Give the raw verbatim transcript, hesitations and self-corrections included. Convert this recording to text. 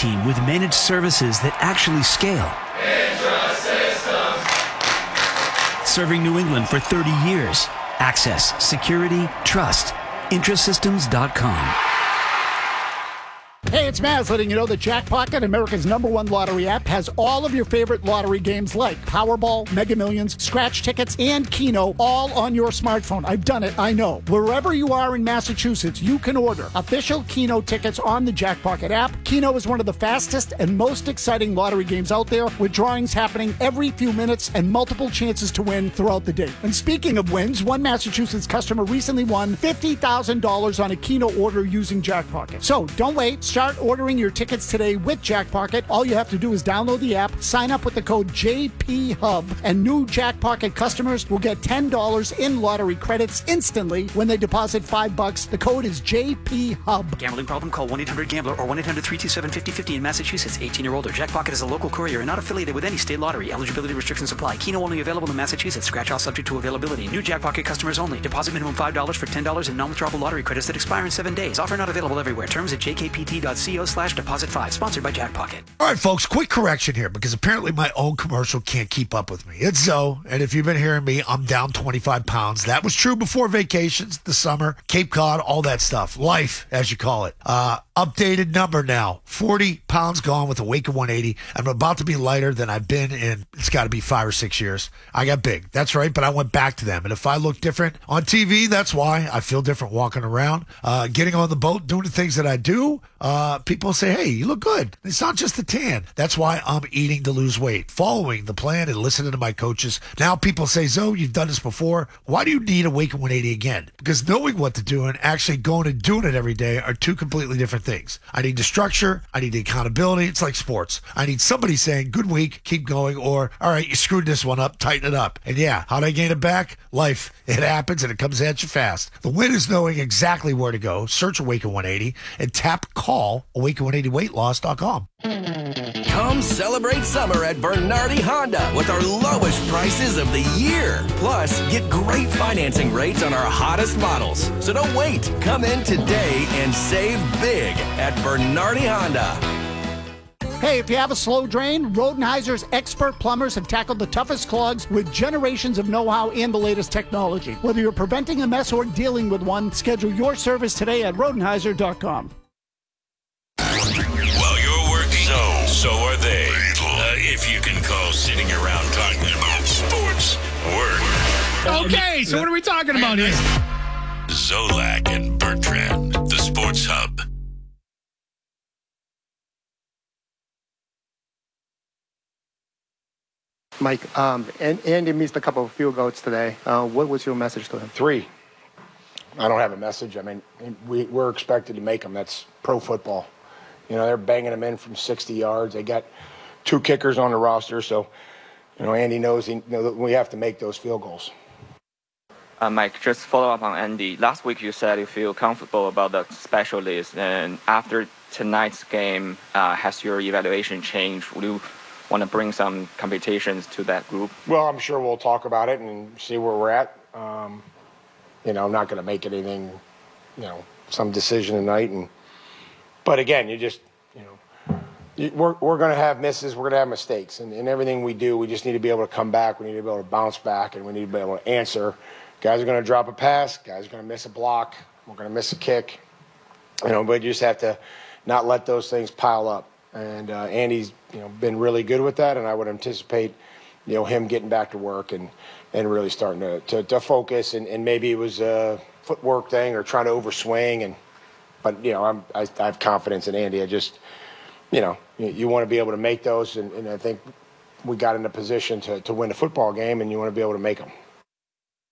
team with managed services that actually scale. Serving New England for thirty years. Access, security, trust. Intrasystems dot com. Hey, it's Maz letting you know that Jackpocket, America's number one lottery app, has all of your favorite lottery games like Powerball, Mega Millions, Scratch Tickets, and Keno, all on your smartphone. I've done it, I know. Wherever you are in Massachusetts, you can order official Keno tickets on the Jackpocket app. Keno is one of the fastest and most exciting lottery games out there, with drawings happening every few minutes and multiple chances to win throughout the day. And speaking of wins, one Massachusetts customer recently won fifty thousand dollars on a Keno order using Jackpocket. So don't wait. Start ordering your tickets today with Jackpocket. All you have to do is download the app, sign up with the code J P Hub, and new Jackpocket customers will get ten dollars in lottery credits instantly when they deposit five bucks. The code is J P Hub. Gambling problem? Call one eight hundred gambler or one eight hundred three two seven five oh five oh in Massachusetts. eighteen or older. Jackpocket is a local courier and not affiliated with any state lottery. Eligibility restrictions apply. Keno only available in Massachusetts. Scratch off subject to availability. New Jackpocket customers only. Deposit minimum five dollars for ten dollars in non-withdrawable lottery credits that expire in seven days. Offer not available everywhere. Terms at j k p t dot co slash deposit five. Sponsored by Jackpocket. All right, folks, quick correction here because apparently my own commercial can't keep up with me. It's Zoe, and if you've been hearing me, I'm down twenty-five pounds. That was true before vacations, the summer, Cape Cod, all that stuff. Life, as you call it. Uh, updated number now. forty pounds gone with a Wake of one eighty. I'm about to be lighter than I've been in, it's got to be five or six years. I got big. That's right, but I went back to them. And if I look different on T V, that's why I feel different walking around. Uh, getting on the boat, doing the things that I do, uh, people say, hey, you look good. It's not just the tan. That's why I'm eating to lose weight, following the plan and listening to my coaches. Now people say, Zoe, you've done this before. Why do you need a Wake of one eighty again? Because knowing what to do and actually going and doing it every day are two completely different things. I need the structure. I need the accountability. It's like sports. I need somebody saying, good week, keep going, or, all right, you screwed this one up, tighten it up. And yeah, how'd I gain it back? Life. It happens and it comes at you fast. The win is knowing exactly where to go. Search Awake one eighty and tap call Awake one eighty weight loss dot com. Come celebrate summer at Bernardi Honda with our lowest prices of the year. Plus, get great financing rates on our hottest models. So don't wait. Come in today and save big at Bernardi Honda. Hey, if you have a slow drain, Rodenheiser's expert plumbers have tackled the toughest clogs with generations of know-how and the latest technology. Whether you're preventing a mess or dealing with one, schedule your service today at Rodenheiser dot com. While you're working, so, so are they. Uh, if you can call sitting around talking about sports work. Okay, so what are we talking about here? Zolak and Bertrand, the Sports Hub. Mike, um, Andy missed a couple of field goals today. Uh, what was your message to him? Three. I don't have a message. I mean, we, we're expected to make them. That's pro football. You know, they're banging them in from sixty yards. They got two kickers on the roster, so, you know, Andy knows he, you know, that we have to make those field goals. Uh, Mike, just follow up on Andy. Last week you said you feel comfortable about the specialists, and after tonight's game, uh, has your evaluation changed? Will you want to bring some competitions to that group? Well, I'm sure we'll talk about it and see where we're at. Um, you know, I'm not going to make anything, you know, some decision tonight. And but again, you just, you know, you, we're we're going to have misses, we're going to have mistakes, and, and everything we do, we just need to be able to come back. We need to be able to bounce back, and we need to be able to answer. Guys are going to drop a pass. Guys are going to miss a block. We're going to miss a kick. You know, but you just have to not let those things pile up. And uh, Andy's, you know, been really good with that, and I would anticipate, you know, him getting back to work and, and really starting to, to, to focus. And, and maybe it was a footwork thing or trying to overswing. And but you know, I'm, I, I have confidence in Andy. I just, you know, you, you want to be able to make those, and, and I think we got in a position to, to win a football game, and you want to be able to make them.